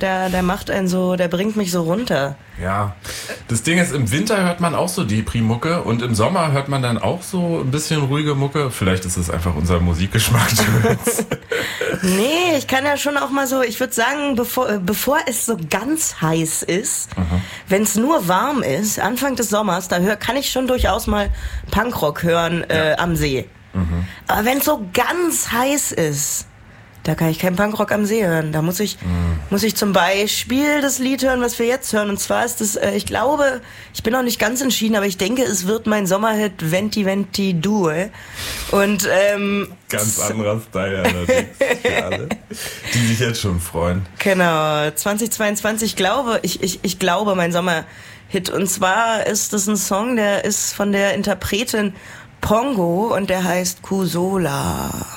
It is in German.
der macht einen so, der bringt mich so runter. Ja, das Ding ist, im Winter hört man auch so Depri-Mucke und im Sommer hört man dann auch so ein bisschen ruhige Mucke. Vielleicht ist es einfach unser Musikgeschmack. Nee, ich kann ja schon auch mal so, ich würde sagen, bevor es so ganz heiß ist, wenn es nur warm ist, Anfang des Sommers, kann ich schon durchaus mal Punkrock hören am See. Aber wenn es so ganz heiß ist, da kann ich keinen Punkrock am See hören. Da muss ich zum Beispiel das Lied hören, was wir jetzt hören. Und zwar ist das, ich glaube, ich bin noch nicht ganz entschieden, aber ich denke, es wird mein Sommerhit Venti Venti Due. Und ganz anderer Style allerdings für alle, die sich jetzt schon freuen. Genau, 2022 ich glaube mein Sommerhit. Und zwar ist das ein Song, der ist von der Interpretin Pongo und der heißt Kusola.